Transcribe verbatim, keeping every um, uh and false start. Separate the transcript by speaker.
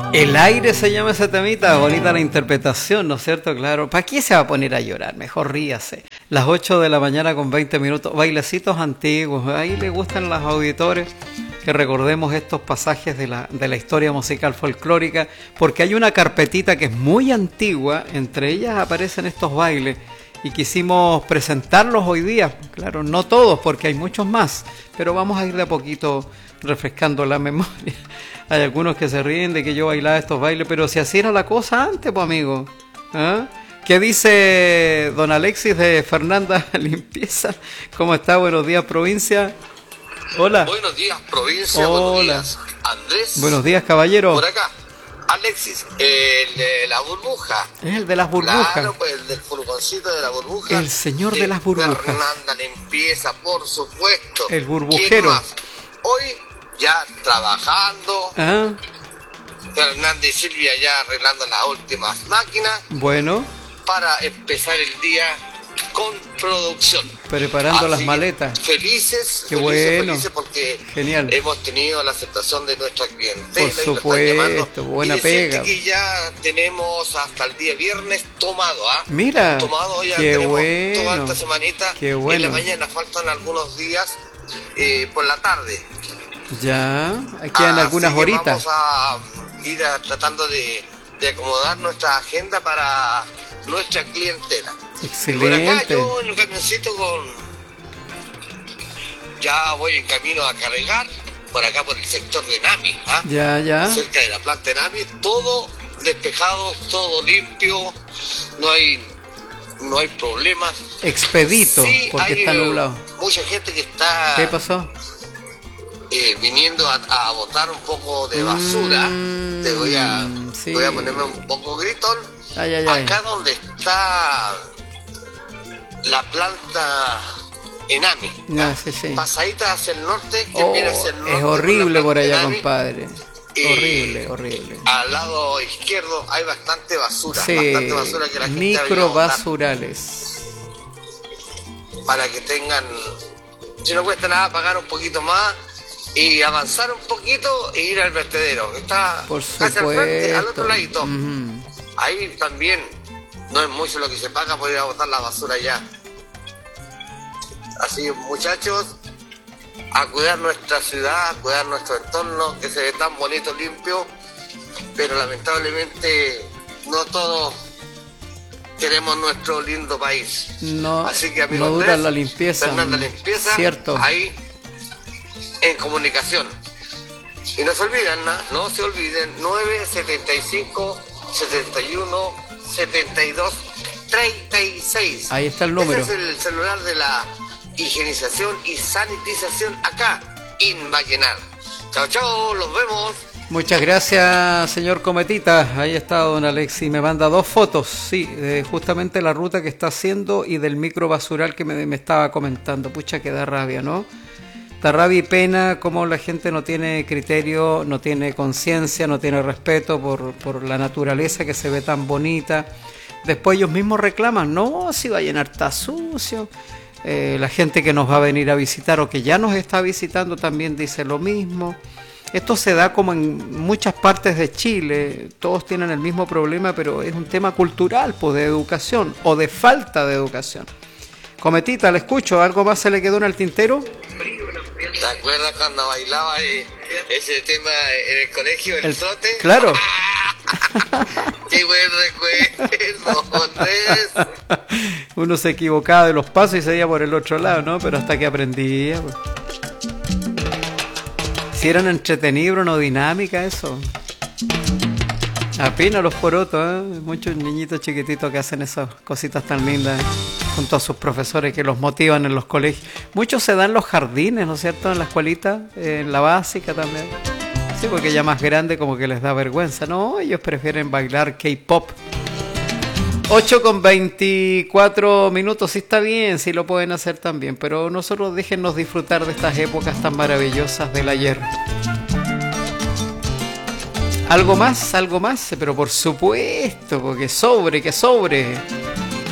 Speaker 1: El aire se llama ese temita, bonita la interpretación, ¿no es cierto? Claro, ¿para qué se va a poner a llorar? Mejor ríase. Las ocho de la mañana con veinte minutos, bailecitos antiguos, ahí le gustan a los auditores que recordemos estos pasajes de la, de la historia musical folclórica, porque hay una carpetita que es muy antigua, entre ellas aparecen estos bailes, y quisimos presentarlos hoy día, claro, no todos, porque hay muchos más, pero vamos a ir de a poquito refrescando la memoria. Hay algunos que se ríen de que yo bailaba estos bailes, pero si así era la cosa antes, pues amigo. ¿Ah? ¿Qué dice don Alexis de Fernanda Limpieza? ¿Cómo está? Buenos días, provincia. Hola.
Speaker 2: Buenos días, provincia.
Speaker 1: Hola.
Speaker 2: Buenos días, Andrés.
Speaker 1: Buenos días, caballero.
Speaker 2: Por acá, Alexis, el de la burbuja.
Speaker 1: Es el de las burbujas.
Speaker 2: Claro, pues el del furgoncito de la burbuja.
Speaker 1: El señor de las burbujas.
Speaker 2: Fernanda Limpieza, por supuesto.
Speaker 1: El burbujero.
Speaker 2: Hoy ya trabajando.
Speaker 1: ¿Ah?
Speaker 2: Fernanda y Silvia ya arreglando las últimas máquinas.
Speaker 1: Bueno.
Speaker 2: Para empezar el día con producción.
Speaker 1: Preparando
Speaker 2: Así
Speaker 1: las maletas.
Speaker 2: Felices.
Speaker 1: Qué
Speaker 2: felices,
Speaker 1: bueno.
Speaker 2: Felices porque
Speaker 1: genial.
Speaker 2: Hemos tenido la aceptación de nuestra clientela.
Speaker 1: Por supuesto, buena
Speaker 2: y
Speaker 1: pega.
Speaker 2: Que ya tenemos hasta el día viernes tomado, ¿ah? ¿eh?
Speaker 1: Mira,
Speaker 2: tomado ya
Speaker 1: qué bueno.
Speaker 2: Toda esta semanita.
Speaker 1: Qué bueno.
Speaker 2: En la mañana faltan algunos días eh, por la tarde.
Speaker 1: Ya, aquí quedan
Speaker 2: Así
Speaker 1: algunas
Speaker 2: que
Speaker 1: horitas.
Speaker 2: Vamos a ir a, tratando de, de acomodar nuestra agenda para nuestra clientela.
Speaker 1: Excelente.
Speaker 2: Por acá yo en el camioncito con... Ya voy en camino a cargar, por acá por el sector de Nami, ¿ah?
Speaker 1: Ya, ya.
Speaker 2: Cerca de la planta de Nami, todo despejado, todo limpio, no hay no hay problemas.
Speaker 1: Expedito,
Speaker 2: sí,
Speaker 1: porque
Speaker 2: hay,
Speaker 1: está nublado.
Speaker 2: Mucha gente que está...
Speaker 1: ¿Qué pasó?
Speaker 2: Eh, viniendo a, a botar un poco de basura.
Speaker 1: Mm,
Speaker 2: Te voy a,
Speaker 1: sí.
Speaker 2: voy a ponerme un poco gritón.
Speaker 1: Ay, ay, ay.
Speaker 2: Acá donde está la planta Enami,
Speaker 1: No, sí, sí.
Speaker 2: pasadita hacia el norte, que
Speaker 1: Oh,
Speaker 2: viene hacia el norte.
Speaker 1: es horrible por allá,
Speaker 2: Enami,
Speaker 1: compadre. Horrible, horrible.
Speaker 2: Al lado izquierdo hay bastante basura.
Speaker 1: Sí,
Speaker 2: bastante basura que la gente
Speaker 1: microbasurales.
Speaker 2: Para que tengan, si no cuesta nada, pagar un poquito más y avanzar un poquito e ir al vertedero, que está
Speaker 1: Por
Speaker 2: casi al frente, al
Speaker 1: supuesto.
Speaker 2: otro ladito.
Speaker 1: Uh-huh.
Speaker 2: Ahí también no es mucho lo que se paga por ir a botar la basura allá. Así, muchachos, a cuidar nuestra ciudad, a cuidar nuestro entorno, que se ve tan bonito, limpio, pero lamentablemente no todos queremos nuestro lindo país.
Speaker 1: No,
Speaker 2: así que,
Speaker 1: no dura la limpieza.
Speaker 2: Fernanda Limpieza,
Speaker 1: cierto.
Speaker 2: Ahí en comunicación. Y no se olviden, ¿no? No se olviden, nueve setenta y cinco, setenta y uno, setenta y dos, treinta y seis.
Speaker 1: Ahí está el número.
Speaker 2: Ese es el celular de la higienización y sanitización acá en Vallenar. Chao, chao, los vemos.
Speaker 1: Muchas gracias, señor Cometita. Ahí está don Alexis. Me manda dos fotos, sí, de justamente la ruta que está haciendo y del micro basural que me, me estaba comentando. Pucha, que da rabia, ¿no? Da rabia y pena como la gente no tiene criterio, no tiene conciencia, no tiene respeto por, por la naturaleza que se ve tan bonita. Después ellos mismos reclaman, no, si Vallenar está sucio. Eh, la gente que nos va a venir a visitar o que ya nos está visitando también dice lo mismo. Esto se da como en muchas partes de Chile, todos tienen el mismo problema, pero es un tema cultural, pues, de educación o de falta de educación. Cometita, le escucho, ¿algo más se le quedó en el tintero?
Speaker 2: ¿Te acuerdas cuando bailaba eh, ese tema en el colegio, el, el trote?
Speaker 1: Claro.
Speaker 2: ¡Qué buen recuerdo, Andrés!
Speaker 1: Uno se equivocaba de los pasos y se iba por el otro lado, ¿no? Pero hasta que aprendía, pues. Si eran entretenidos, no dinámica eso. Apenas los porotos, ¿eh? Muchos niñitos chiquititos que hacen esas cositas tan lindas, ¿eh? Junto a sus profesores que los motivan en los colegios. Muchos se dan en los jardines, ¿no es cierto? En la escuelita, en la básica también. Sí, porque ya más grande como que les da vergüenza. No, ellos prefieren bailar K-pop. ocho con veinticuatro minutos, sí está bien, sí lo pueden hacer también, pero nosotros déjennos disfrutar de estas épocas tan maravillosas del ayer. ¿Algo más? ¿Algo más? Pero por supuesto, porque sobre, que sobre.